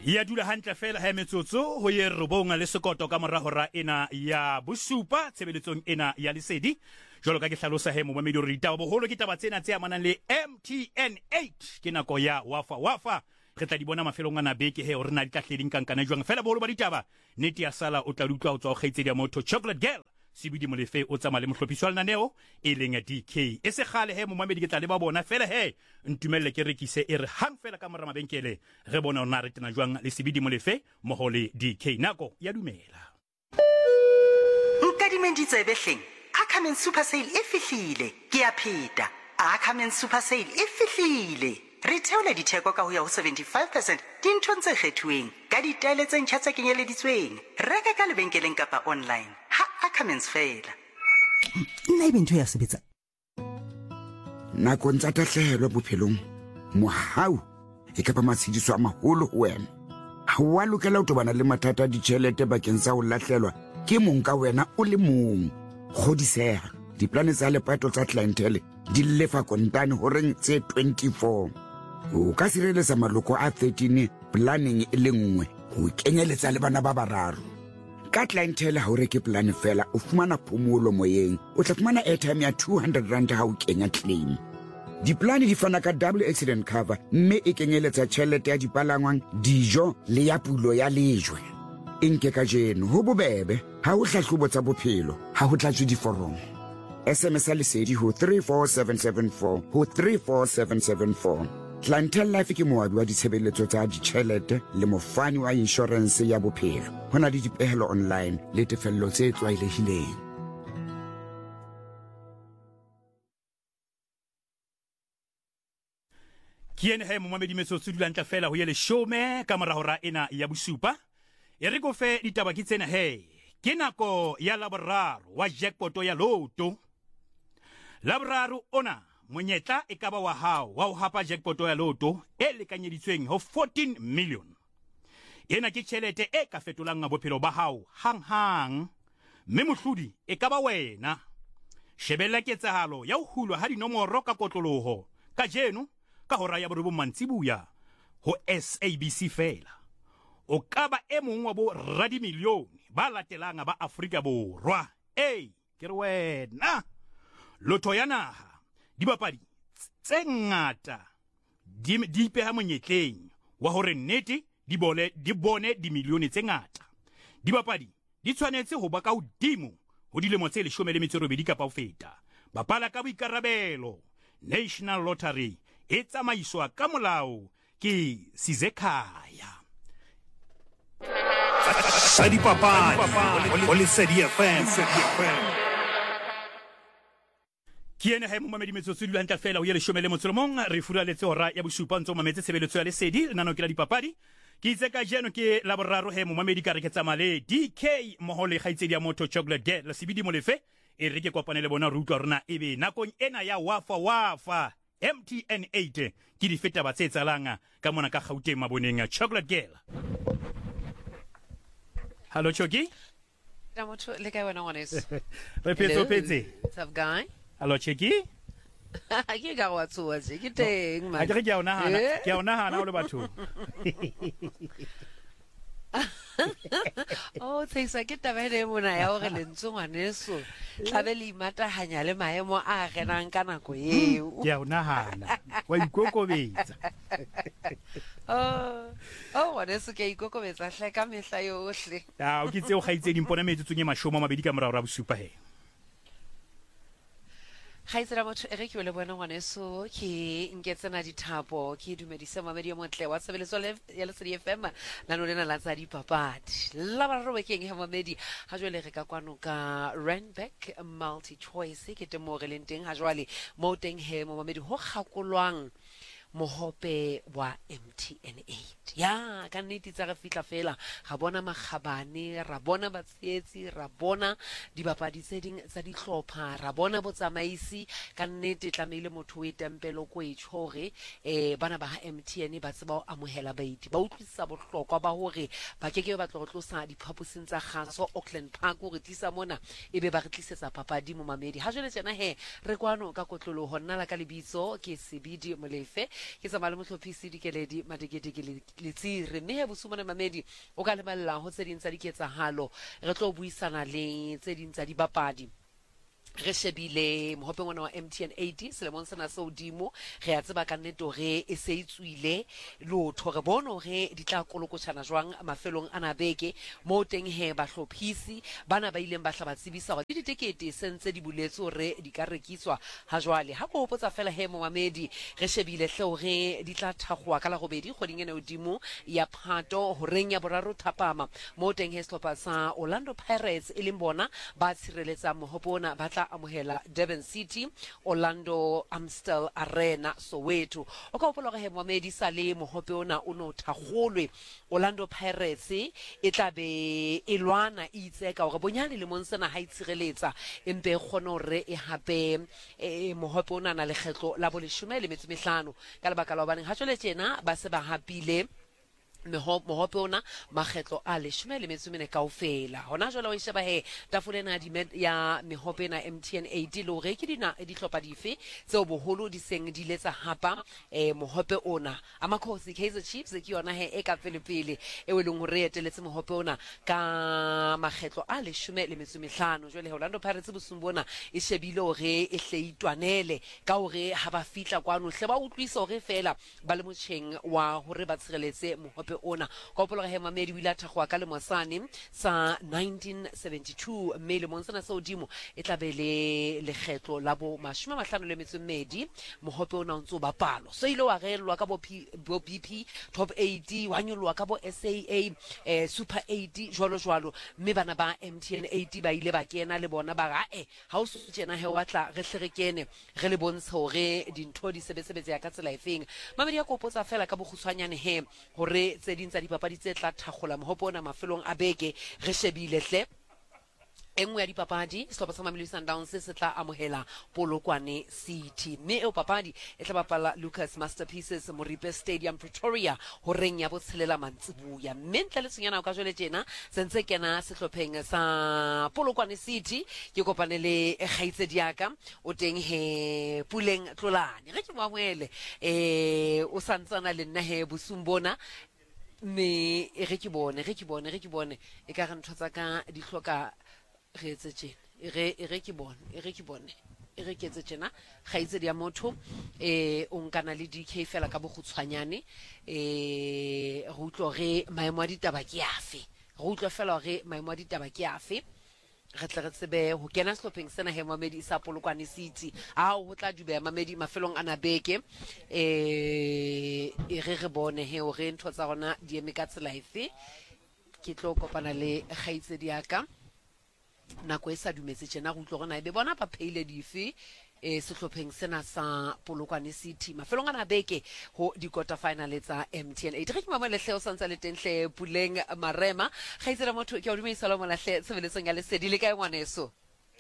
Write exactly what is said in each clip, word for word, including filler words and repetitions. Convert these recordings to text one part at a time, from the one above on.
ya dula hantle fela ha metsotso ho ye robonga le sekoto ka mora hora ena ya bosupa tshebeletsong ena ya lesedi jolo ka ke hlalosa he mo mamedi re ditaba boholo ke taba tsena tse amanang le M T N eight ke nako ya wafa wafa re tla di bona mafelong ana beke he re na di tlahledi kankana jwang fela boholo ba ditaba nete ya sala o tla utlwa o tswa o kgaitsedi ya motho Chocolate Girl Sibidi Molefe o tsama le mohlophiswa lena neo e leng D K e se khale he mo mamedi ke tla le ba bona fela he ntumelle ke rekise e re hang fela ka mora mabenkele re bona ona re tena jwang le Sibidi Molefe mohole D K nako ya dumela Nkadimendi tsebehling Akamen Super Sale e fihlile ke a pheta Akamen Super Sale e fihlile re theola ditheko ka ho ya ho seventy-five percent dinthong tse kgethuweng ka ditaele tse ntjha tse kenyeleditsweng reka ka lebenkeleng kapa online ha Akamens fela nna e bentho ya sebetsa nako ntsa tahlehelo bophelong mohau e ka ba matshidiso a maholo ho wena ha wa lokela ho tobana le mathata a ditjhelete bakeng sa ho lahlelwa ke mong ka wena o le mong kgodiseha diplane tsa lepato tsa clientele di lefa kontane ho reng tse twenty-four o ka sireletsa maloko a thirteen planning e le nngwe ho kenyeletsa le bana ba bararo ka clientele ha o reke plan fela o fumana phomolo moyeng o tla fumana airtime ya two hundred rand ha o kenya claim diplane di fana ka double accident cover mme e kenyeletsa tjhelete ya dipalangwang dijo le ya pulo ya lejwe inke ka jeno ho bobebe ha o hlahlobo tsa bophelo ha ho tlatswe diforomo S M S lesedi ho three four seven seven four ho three four seven seven four Clientele Life ke moabi wa ditshebeletso tsa ditjhelete le mofani wa insurance ya bophelo hona le dipehelo online le tefello tse tlwaelehileng Kiene he mo mamedi metsotso dula ntla fela ho ye le shome ka mora hora ena ya bosupa e re go fe ditaba ke tsena he ke nako ya laboraro wa jackpot ya loto laboraro ona monyetla e ka ba wa hao wa ho hapa jackpot ya loto e lekanyeditsweng ho fourteen million ena ke tjhelete e ka fetolang bophelo ba hao hang hang mme mohlodi e ka ba wena shebella ketsahalo ya ho hulwa ha dinomoro ka kotloloho ka jeno ka hora ya bo mantsibuya ho S A B C fela o ka ba e mong wa bo radimilione ba latelang ba Afrika Borwa ei ke re wena loto ya naha dibapadi tse ngata di di ipeha monyetleng wa hore nnete di bole di bone di milione tse ngata dibapadi di tshwanetse ho ba ka hodimo ho dilemo tse leshome le metso e robedi kapa ho feta bapala ka boikarabelo National Lottery e tsamaiswa ka molao ke Sizekhaya Sadi Papadi ho Lesedi F M Kiene he mo mamedi metsotso dula ntla fela ho ye leshome le motso mong re fura letse hora ya bosupa ntse mo mametse tshebeletso ya lesedi nano ke la dipapadi ke itse ka jeno ke la boraro he mo mamedi ka re ke tsamale D K mohole khaitsedi ya motho Chocolate Girl Sibidi Molefe e re ke kopane le bona re utlwa rona ebe nakong ena ya wafa wafa M T N eight ke di feta ba tse tsalanga ka mona ka Gauteng maboneng Chocolate Girl Hello Choki Da motho le kae wena ngwaneso Re petse petse What's up guy Hello Cheki Ke ga wa tsoa tse ke teng man Ha ke ke a ona hana ke a ona hana o le batho Oh tsa ke tabele mona ya hore lentso ngwaneso tlabele imata hanya le maemo a renang ka nako eo ke a ona hana wa ikokobetsa Oh oh ngwaneso ke ikokobetsa hle ka mehla yohle Ah o kitse o gaitse dimpona metsotsong e mashoma mabedi ka morao ra bosupa he Haitsela motho e re ke le bona ngwaneso ke nketsena dithapo ke dumedisa mamedi ya montle wa tshebeletso ya Lesedi F M la no lena la tsa dipapadi la ba re bekeng ha mamedi ha jwale re ka kwano ka Randback multi choice ke temo re leng teng ha jwale mo teng he mo mamedi ho kgakolwang mohope wa M T N eight ya ka nnete tsa re fitla fela ga bona magabane ra bona batsietsi ra bona dibapadi tse ding tsa dihlopha ra bona botsamaisi ka nnete tlameile motho e tempelo ko e tshore eh bana ba M T N ba tseba o amohela baiti ba utlwisa bohlokwa ba hore ba keke ba tlo tlosa diphaposing tsa kgaso Auckland Park o re tlisa mona ebe ba re tlisetsa papadi mo mamedi ha jwale tsena he re kwano ka kotlolo honna la ka lebitso ke Sibidi Molefe ke sa mala motlhophisi dikeledi madikedi ke le letsire mme he bosumane mamedi o ka leballa ho tse ding tsa diketsahalo re tlo buisana le tse ding tsa dibapadi re shebile mohope ngwana wa M T N eighty selemong sena se hodimo re a tseba ka nnete hore e se itswile lotho re bona hore di tla kolokotshana jwang mafelong ana beke mo teng he ba hlophisi bana ba ileng ba hla ba tsebisa hore di ditekete sentse di buletse hore di ka rekiswa ha jwale ha go hopotsa fela he momamedi re shebile hle hore di tla thakgwa ka la robedi kgoding ena hodimo ya Phato ho reng ya boraro thapama mo teng he sehlopha sa Orlando Pirates e leng bona ba tshireletsa mohope ona ba tla amohela Durban City Orlando Amstel Arena Soweto o ka hopola he momedi sa le mohope ona o no thagolwe Orlando Pirates e tla be e lwana itse ka hore bonyane le monsena ha itshireletsa empe kgona hore e hape e mohope ona na le kgetlo la bo leshome le metso mehlano ka lebaka la hobane ha jwale tjena ba se ba hapile mohope ona makgetlo a leshome le metso mene kaofela hona jwale o isheba he tafolena ya mehope na M T N eighty le hore ke dina di hlopa dife tseo boholo di seng di letsa hapa eh mohope ona amakhosi Kaizer Chiefs ke yona he e ka pelepele e weleng hore eteletse mohope ona ka makgetlo a leshome le metso mehlano jwale Orlando Pirates bosumbona e shebile hore e hleitwanele ka hore ha ba fitla kwano hle ba utlwisa hore fela ba le motjheng wa hore ba tshireletse mohope ona ka hopola he mamedi wila thagwa ka le mosane sa nineteen seventy-two mme le monsana sa odimo e tla be le lekgetlo la bo mashome mahlano le metso mmedi mohope ona o ntso ba palo so ile wa relwa ka bo B P top eighty wa nyolwa ka bo S A A eh, super eighty jwalo jwalo mme bana ba M T N eighty ba ile ba kena le bona ba ga eh ha o se tsena he wa tla re hle re kene re le bontsha hore dintho di sebetsebetse ya ka tsela efeng mamedi ya kopotsa fela ka bokgutshwanyane he hore tse ding tsa dipapadi tse tla thakgola mohope ona mafelong a beke re shebile hle engwe ya dipapadi sehlopha sa Mamelodi Sundowns se tla amohela Polokwane City mme eo papadi e tla bapala Lucas Masterpieces Moripe Stadium Pretoria ho reng ya botshelela mantsibuya mme ntle le senyana ka jwale tjena sentse kena sehlopheng sa Polokwane City ke kopane le kgaitsedi yaka o teng he Puleng Tlolane re ke moamwele eh o santsana le nna he bosumbona me e re ke bone re ke bone re ke bone e ka re ntho tsa ka di hloka re etse tjena e re e re ke bone e re ke bone e re ke etse tjena kgaitsedi ya motho eh o nkana le D K fela ka bogutshwanyane eh re utlo re maemo a ditaba ke afe re utlo fela re maemo a ditaba ke afe re tla re tsebe ho kena sehlopheng sena he Mamedi sa Polokwane City a ho tla dube Mamedi mafelong ana beke eh e re re bone he o re ntho tsa rona di eme ka tsela efe ke tlo kopana le kgaitsedi yaka nako e sa dumetse tjena go utlwa gona e be bona ba pheile dife e sehlopheng sena sa Polokwane City mafelong ana beke ho di quarter final tsa M T N eighty re ke mamele hle o santsa le tenhle Puleng Marema ga itsela motho ke o dumisa lo mona hle tsebeletsong ya lesedi le kae ngwaneso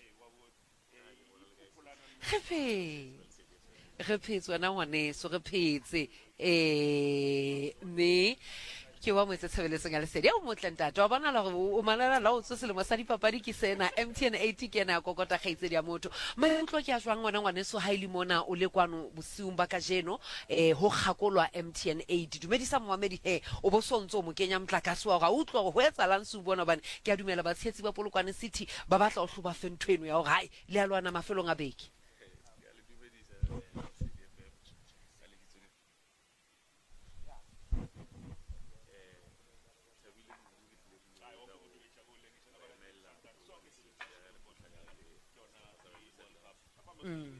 re phe re phetse wena ngwaneso re phetse eh me ke wa motse tsebeletsong ya lesedi o motle ntate wa bona la o manala la o tsoselemo sa dipapadi ke sena M T N eighty ke na kokota kgaitsedi ya motho maikutlo ke a jwang ngwana ngwaneso ha ile mona o le kwano bosiung ba ka jeno eh ho kgakolwa M T N eighty dumedisa Mohamedi he o bo sontso mo kenya mtlakase wa ga utlwa go etsa lantsu bona bane ke a dumela ba tshetsi ba Polokwane City ba batla o hloba fentweno ya hore hai le alwana mafelong a beke Mm.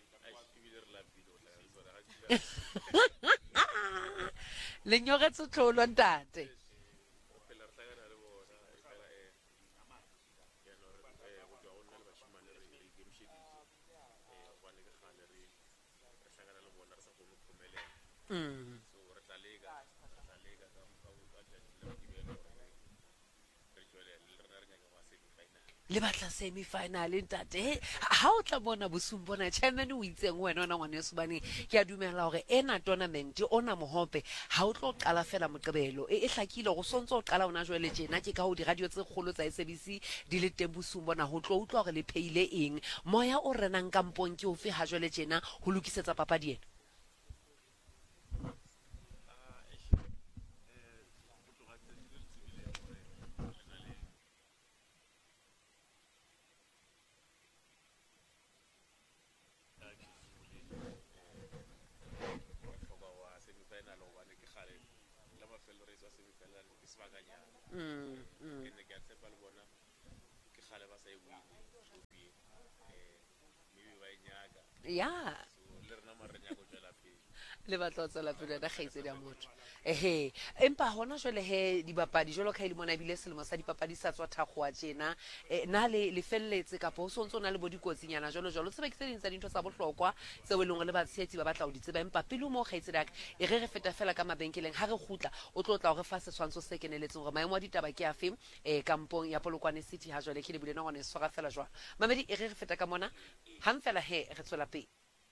Le nyogetso tlolo ntate Mm. le batla semi final ntate ha o tla bona bosung bona chairman o itseng wena ona ngwaneso bane ke a dumela hore ena tournament ona mohope ha o tlo qala fela moqebelo e hlakile go sontso o qala ona jwele tjena ke ka ho di radio tse kgolo tsa S A B C di le teng bosung bona ho tlo utlwa gore le pheile eng moya o renang kampong ke ofe ha jwele tjena ho lokisetsa papadi ena Mm, mm. Yeah. Le batla tsela pele da khaitse ya motho ehe empa hona jwale he dibapadi jwalo ka ile mona bile selemo sa dipapadi sa tswa thakgoa tjena na le le felletse ka po so ntse na le bodikotsinyana jwalo jwalo tsebe ke tse ding tsa dintho tsa bohlokwa tse we lengwe le batshetsi ba batla ho di tseba empa pele mo khaitse dak e re re feta fela ka mabenkeleng ha re khutla o tlo tla o re fa setswantsho se keneletseng gore maemo a ditaba ke afe e kampong ya Polokwane City ha jwale ke le bile nngone swara fela jwa mamedi e re re feta ka mona hang fela he re tswela pele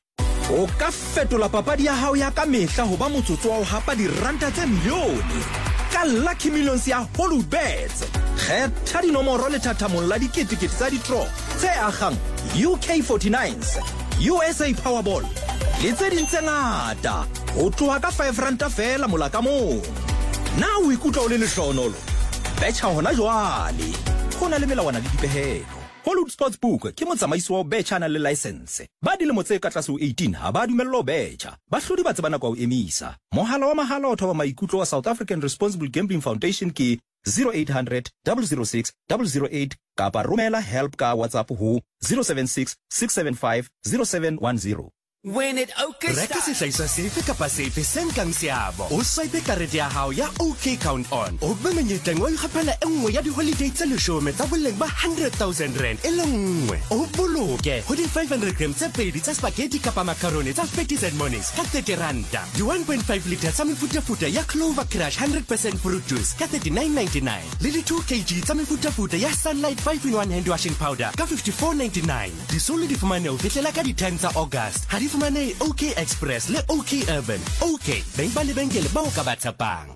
o ka fetola papadi ya hao ya ka mehla ho ba motsotso wa ho hapa diranta tse milione ka Lucky Millions ya Hollywoodbets kgetha dinomoro le thathamong la diketekete tsa ditro tse agang U K forty-nines U S A Powerball le tse ding tse ngata ho tloha ka five ranta fela mola ka mong na o ikutlwa o le lehlonolo betcha hona jwale ho na le melawana le dipehelo Hollywood Sportsbook ke motsamaisi wa betcha na le license ba dilemo tse ka tlase ho eighteen ha ba dumello betcha ba hlodi ba tsebana kwa o emisa mohala wa mahala o thoba maikutlo wa South African Responsible Gambling Foundation ke zero eight hundred, zero zero six, zero zero eight kapa romela help ka WhatsApp ho zero seven six, six seven five, zero seven one zero. When it OK Reka sehlahiswa sefe kapa sefe se nkang seabo. O swipe karete ya hao ya OK Count On. O be monyetleng wa ikgapela e nngwe ya di-holiday tse leshome tsa boleng ba one hundred thousand rand e le nngwe. O boloke ho di-five hundred grams tse pedi tsa spaghetti kapa macaroni tsa Fatties and Mornings ka thirty ranta. Di one point five litre tsa mefutafuta ya Clover Crush one hundred percent fruit juice ka thirty-nine ninety-nine. Le di two kilograms tsa mefutafuta ya Sunlight five in one hand washing powder ka fifty-four ninety-nine. Di solo di fumane ho fihlela ka di ten tsa August. Fumane OK Express le OK Urban. OK, beng ba lebenkele ba o ka ba tshepang.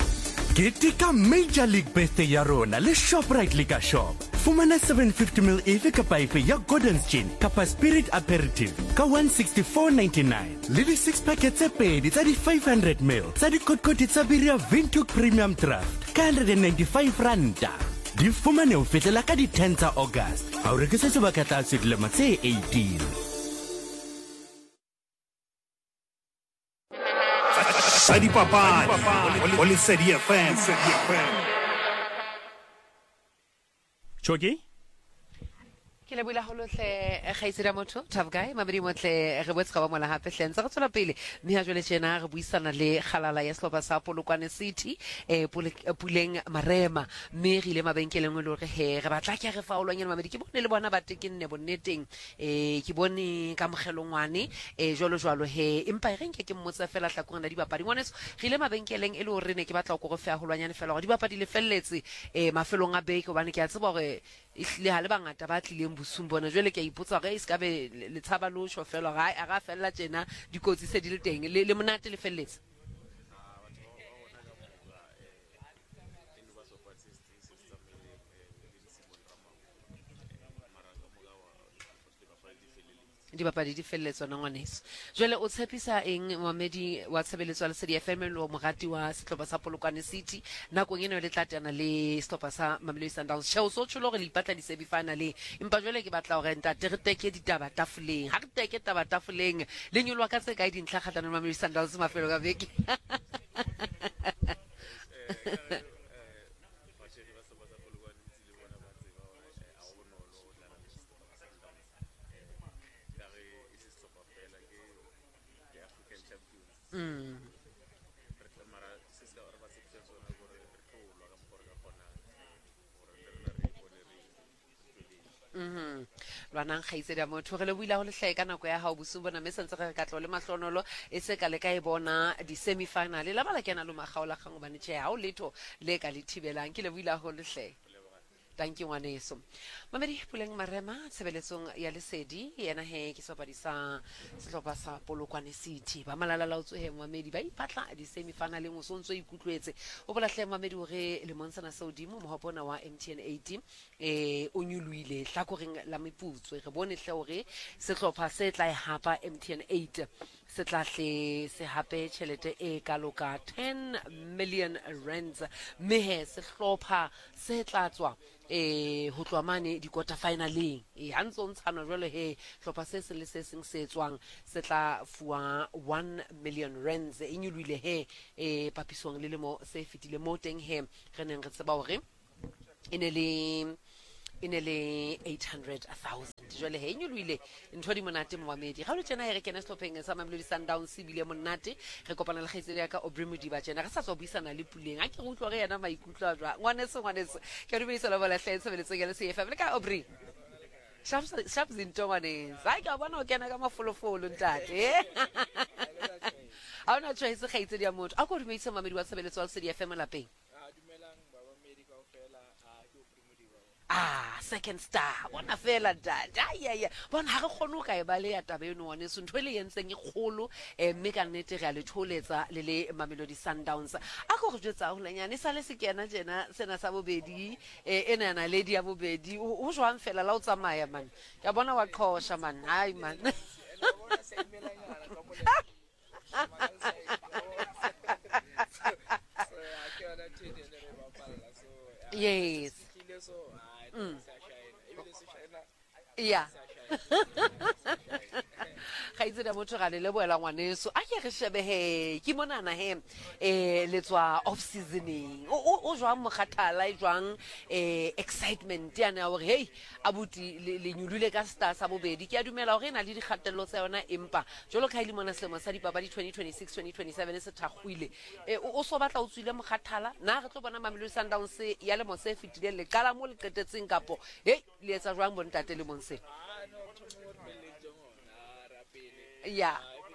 Ketika Major League Birthday ya rona le Shoprite Liquor Shop. Fumana seven fifty milliliters efe kapa efe ya Gordon's Gin kapa Spirit Aperitif ka one sixty-four ninety-nine. Le di six packets tse pedi tsa di five hundred milliliters tsa di kotkoti tsa Biria Vintuk Premium Draft ka one hundred ninety-five ranta. Di fumane ho fihlela ka di ten tsa August. Ha o rekisa sebaka tlase dilemo tse eighteen. Sadi Papadi, Holy City F M. Choki? ke le bula holo tle khaisira motho tough guy mamedi motle re botsa ba mola hape hle ntse re tswela pele mme ha jwale tjena re buisana le khalala ya Slopa sa Polokwane City e puleng marema mme re ile mabenkeleng le hore he re batla ke re faolwanyana mamedi ke bone le bona ba tekenne bonneteng e ke bone ka mogelongwane e jolo jwalo he empa re nke ke mmotsa fela tlakong la dibapadi ngwaneso re ile mabenkeleng e le hore ne ke batla go go fe holwanyana fela go dibapadi le felletse e mafelong a beke bane ke a tseba gore le ha le bangata ba tlileng bosumbona jwale ke a ipotsa ga iska be le tshaba lo sho fela ga a ga fella tjena dikotsi se di le teng le le monate le felletse di bapadi di felletswa na ngwaneso jwale o tshepisa eng Mohamedi wa tshebeletso la C D F M lo mogati wa Slopa sa Polokwane City nakong eno le tlatana le Slopa sa Mamelodi Sundowns shao so tsholo re le ipatla di semi final empa jwale ke batla hore nta re teke ditaba tafoleng ha re teke taba tafoleng le nyolwa ka tse ka di ntla kgatlana le Mamelodi Sundowns mafelo ka beke Mm. Mhm. Lwana khaise da motho re le buila ho le hleka nako ya hao bosumbona mme sentse re ka tlo le mahlonolo e se ka le ka e bona di semi final la bala kena lo magaola kgang bane tjhe ha o letho le ka le thibelang ke le buila ho le hle thank you ngwaneso mamedi puleng marema tshebeletsong ya lesedi yena he ke sopadi sa Slopa sa Polokwane City ba malala la utso he mamedi ba ipatla di semi final ngo sontso ikutlwetse o bola hle mamedi hore le monsana saudimo mohopona wa M T N eighty eh o nyuluile hlakoreng la meputso re bone hle hore Slopa se tla e hapa M T N eight se tlahle se hape tšhelete e ka loka ten million rands mme he sehlopha se tla tswa eh ho tloa mane di quarter finaleng e ha ntse o ntshana jwale he hlopha se se le se seng se tswang se tla fuwa one million rands e nyolwile he e papisong le le mo se fitile mo teng he re neng re tseba hore ene le ene le eight hundred thousand jwale he nyolwile ntho di monate moamedi ga o le tsena e re kena stopeng sa Mamelodi Sundowns bile monate re kopana le kgaitsedi ya ka Aubrey Modiba tsena re sa tswa buisana le puleng a ke go utlwa re yana maikutlo a jwa ngwanese ngwanese ke re buisana ba la hletse beletso ya le C F M le ka Aubrey sharp sharp zinto ngwanese ha ke bona o kena ka mafolofolo ntate ha ona choice kgaitsedi ya motho a go dumedisa Mamelodi wa sebeletso wa C F M lapeng ah second star bona fela dada ya ya bona ha re khone ka e ba le ya tabe eno one so ntwe le yentseng e kholo e mme ka nnete re a le tholetsa le le Mamelodi Sundowns a go go jetsa ho lenyane sa le se kena jena sena sa bobedi e ena na lady ya bobedi o jwang fela la o tsamaya man ya bona wa qhosha man hai man yes Mm. Yeah. Khaitse da motho ga le le boela ngwaneso a ke re shebe he ke monana he eh letswa off seasoning o o jwang mokhathala e jwang eh excitement yana hore hey abuti le nyulule ka star sa bobedi ke a dumela hore ena le dikgatello tsa yona empa jolo ka ile mona selemo sa dipapadi twenty twenty-six twenty twenty-seven se thagwile eh o so batla o tswile mokhathala na re tlo bona Mamelodi Sundowns ya le mo se fitile le kala mo le qetetseng kapo hey le etsa jwang bontate le monse yeah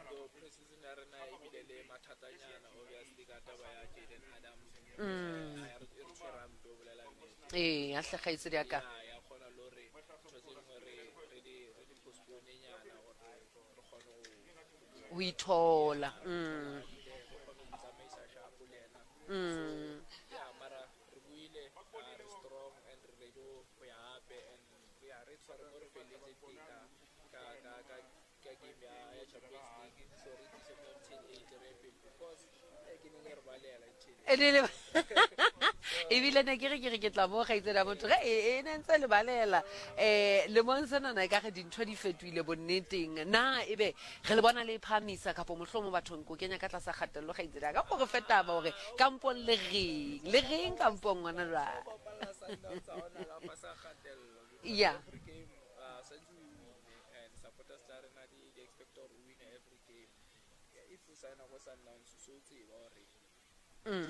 mm eh a hle khaitsedi ya ka o ithola mm mm Ele Ebile ne ke re ke re ke tla mo gaitsela motho ge e ne ntse le balela eh le monsana na ka ge dintho di fetwile bonneteng na ebe re le bona le phamisa kapo mohlomo bathong ko kenya ka tlasa kgatello gaitsela ka go re feta ba hore kampong le reng le reng kampong ngwana ra yeah Mm.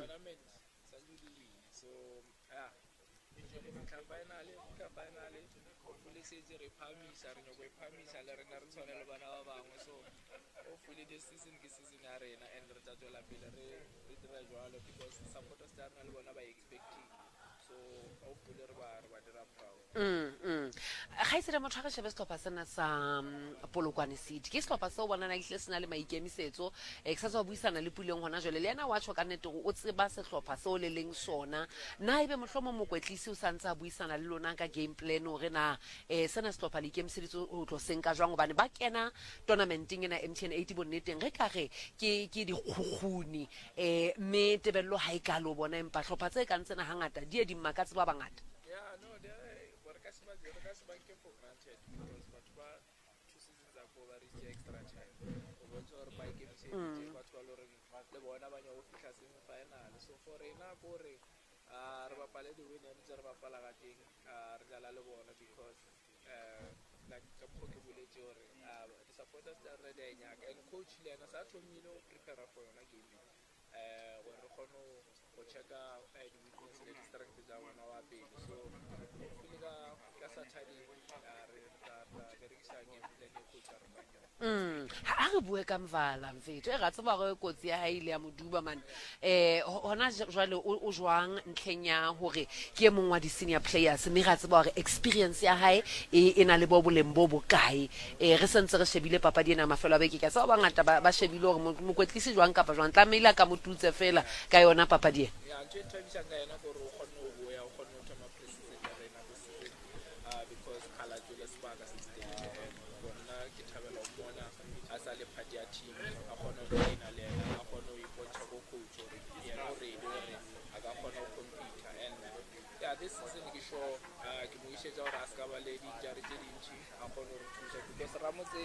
So yeah, finally, finally, hopefully setse re phamisa re nyoko e phamisa le rena re tshwana le bana ba bangwe so hopefully this season ke season ya rena and re tla tswela pele re re dira jwalo because supporters tsa rena le bona ba expecting so hopefully re ba re ba dira proud mm mm ga itse motho ga shebe stopper sena sa Polokwane City ke stopper se o bona na ihle sena le maikemisetso e ka sa buisana le puleng hona jole le yena wa tsho ka nnete o tseba sehlopha se o le leng sona na ibe mohlomo mokwetlisi o santsa buisana le lona ka game plan hore na eh sena stopper le ikemisetso o tlo senka jwang hobane ba kena tournamenteng ena M T N eighty bonneteng re ka re ke ke di khukguni eh me tebello ha ikalo bona empa hlopha tse ka ntsena hangata di e di makatse ba bangata yeah no they were ka se ba di ka se ba ke for granted because but ba two seasons ago ba reach extra time o bona hore ba ikemisetso ba tswa le le bona ba nyo fihla semi final so for ena gore a re ba pale di win and re ba pala ga teng a re dala le bona because uh like ka phoke buletse hore the supporters are ready nyaka and coach le na sa thomile o prepare for yona game eh gore re kgone go checka di weakness le strength tsa bona wa pele so hopefully ka ka Saturday re ta berekisa game plan e coach a re ba mm ha re bue ka Mvala mfetho e ga tseba go kotsi ya haile ya Moduba man eh hona jwale o jwang ntlhenya hore ke mongwe wa di senior players mme ga tseba hore experience ya hae e ena le bo boleng bo bokae eh re sentse re shebile papadi ena mafelo a beke ka sa ba ngata ba shebile hore mokwetlisi jwang kapa jwang tlamela ka motutse fela ka yona papadi ya ntse thabisa ka yena gore o kgonne go boya o kgonne go thoma president ya rena go se uh because khala jule spark as it's bona ke thabela go bona a sa le part ya team a kgone go ina le ena a kgone go ipontsha go coach gore yena o ready gore a ka kgona go compete and yeah this season ke sure uh ke mo ishetsa gore a ska ba le di jari tse dintsi a kgone go thusa because Ramotse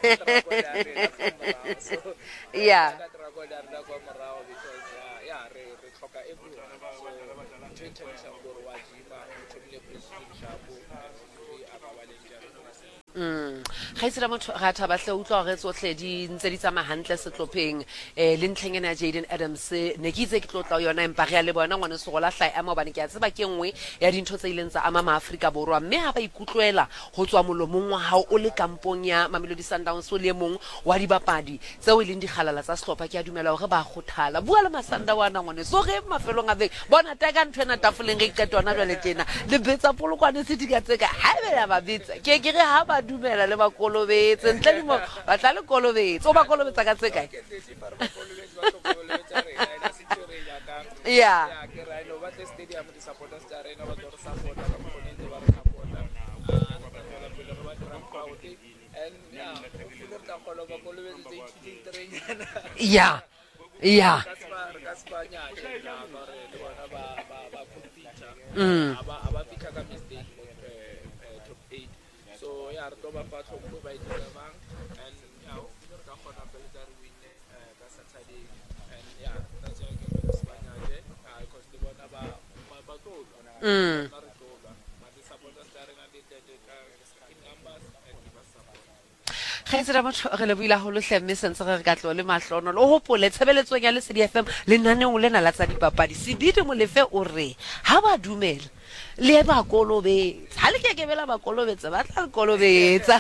so yeah ka go da da go morao because uh, yeah re re tlhoka everyone so twenty gore wa jima motho le president shapo re ababale jari Mm. Ga itse motho ga tha ba tle utlwa gore tsotlhe di ntse di tsama hantle setlopheng eh le ntlheng ena Jaden Adams ne ke itse ke tlotla yona empa re le bona ngwane se go la hla ema bane ke a tseba ke nngwe ya dintho tse ileng tsa ama maAfrika borwa mme ha ba ikutlwela go tswa molomong wa hao o le kampong ya Mamelodi Sundowns o le mong wa dibapadi tseo ileng di khalala tsa setlopha ke a dumela gore ba khothala bua le masanda wana ngwane so ge mafelong a beng bona ta ka nthwena tafoleng ge ketona jwale tena le betsa polokwane se di ka tseka ha be ya ba betsa ke ke re ha ba dumela le ba kolobetse ntle di mo ba tla le kolobetse o ba kolobetsa ka tseka yeah yeah ke ra no ba tle stadium di supporters tsa rena ba tlo support ka component ba re support and yeah fulo tla kholo ba kolobetse tse itse trenyana yeah yeah ka spa ka spa nya ja ba re le bona ba ba ba compete mm aba aba fika ka mistake top eight so yeah re to ba fa tlhoko ba itse bang and yeah fulo ka khona pele tsa re win ka Saturday and yeah that's why ke go Spanya je because the bona ba ba go mm ga itse motho re le buila go lohle mme sentse re ka tlo le mahlono le hopole tshebeletsong ya le C D F M le naneng lena la tsa dipapadi Sebidi Molefe o re ha ba dumela le ba kolobetsa ha le ke ke bela ba kolobetsa ba tla kolobetsa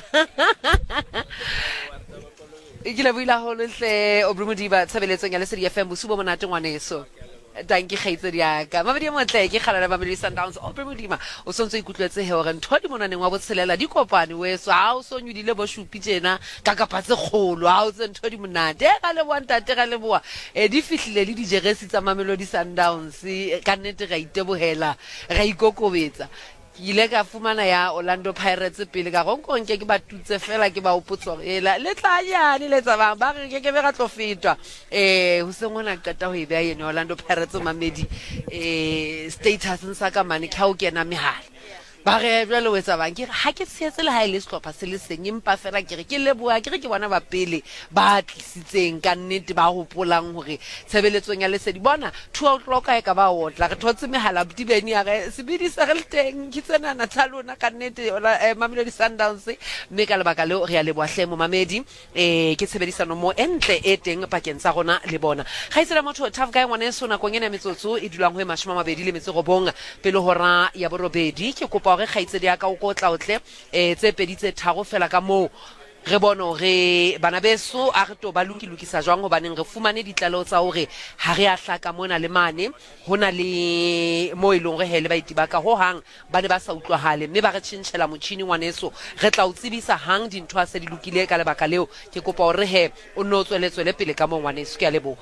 e ke le buila go lohle o Brumodiba tshebeletsong ya le C D F M bosubo monate ngwaneso thank you khaitse dia ka mabedi motle ke khalala ba Mamelodi Sundowns o Brumodiba o sontse ikutlwetse he hore ntho di monaneng wa botshelela di kopane weso ha o so nyudile bo shupi tsena ka kapatse kgolo ha o tse ntho di monate ga le bua ntate ga le bua e di fihlile le di jeresi tsa Mamelodi Sundowns ka nnete ga itebohela ga ikokobetsa ile ka fumana ya Orlando Pirates pele ka gonkong ke ke ba tutse fela ke ba opotso ela le tlanyane le tsa bang ba re ke ke be ga tlo fetwa eh ho sengona qeta ho e bea yene Orlando Pirates Mamedi eh status nsa ka mane ka o kena mehala ba re jwale wetsa bang ke ha ke tsetse le ha ile setlopha se le seng empa fela ke re ke leboa ke re ke bona ba pele ba tlisitseng ka nnete ba hopolang hore tshebeletsong ya lesedi bona two o'clock e ka ba otla re thotse mehala botibeni ya re Sebidi sa re teng ke tsena na tsalona ka nnete Mamelodi Sundowns mme ka lebaka leo re ya leboa hle mo Mamedi eh ke tshebedisano mo entle e teng pakeng tsa rona le bona ga itsela motho Tough Guy ngwaneso na kongena metsotso e dulang ho e mashoma mabedi le metso robong pele hora ya borobedi ke kopa re khaitse dia ka o ko tla otle eh tse pedi tse tharo fela ka mo re bono re bana beso a re to ba lokilukisa jwang go baneng re fumane ditlalo tsa hore ha re a hlaka mona le mane hona le mo ilong re hele ba itiba ka ho hang ba ne ba sa utlwahale mme ba re tshintshela motšhini ngwaneso re tla o tsebisa hang dintho a se di lokile ka lebaka leo ke kopa hore he o no tsweletswele pele ka mo ngwaneso ke a leboga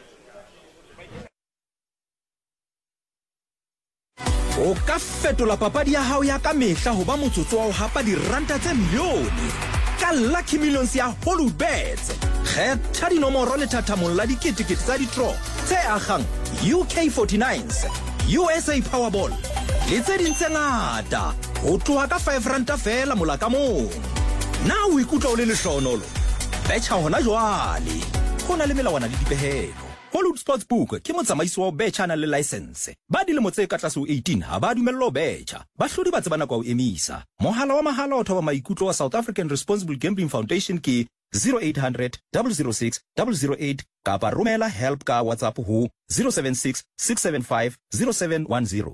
o ka fetola papadi ya hao ya ka mehla ho ba motsotso wa ho hapa diranta tse milione ka Lucky Millions ya Holubets kgetha dinomoro le thathamong la diketekete tsa ditro tse agang U K forty-nines U S A Powerball le tse ding tse ngata ho tloha ka five ranta fela mola ka mong na o ikutlwa o le lehlonolo betcha hona jwale ho na le melawana le dipehelo Hollywood Sportsbook ke motsamaisi wa betcha na le license ba dilemo tse ka tlase ho eighteen ha ba dumello betcha ba hlodi ba tsebana kwa o emisa mohala wa mahala o thoba maikutlo wa South African Responsible Gambling Foundation ke zero eight hundred, zero zero six, zero zero eight kapa romela help ka WhatsApp ho zero seven six, six seven five, zero seven one zero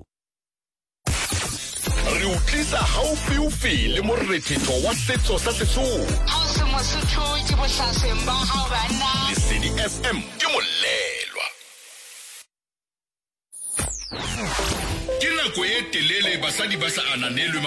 re utlisa haufiufi le morethetho wa setso sa Sesotho ha o se Mosotho ke bohlaseng ba hao bana Lesedi F M ke molelwa ke nako e telele basadi ba sa ananelwe